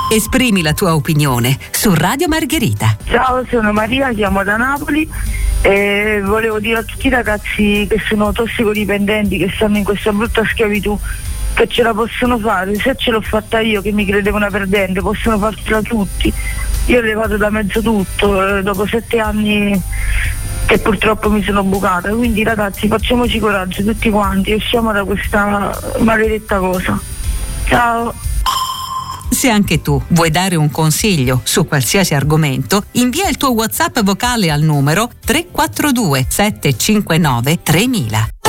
Esprimi la tua opinione su Radio Margherita. Ciao, sono Maria, chiamo da Napoli e volevo dire a tutti i ragazzi che sono tossicodipendenti, che stanno in questa brutta schiavitù, che ce la possono fare. Se ce l'ho fatta io, che mi credevo una perdente, possono farcela tutti. Io ho levato da mezzo tutto, dopo 7 anni che purtroppo mi sono bucata. Quindi ragazzi, facciamoci coraggio tutti quanti, usciamo da questa maledetta cosa. Ciao. Se anche tu vuoi dare un consiglio su qualsiasi argomento, invia il tuo WhatsApp vocale al numero 342 759 3000.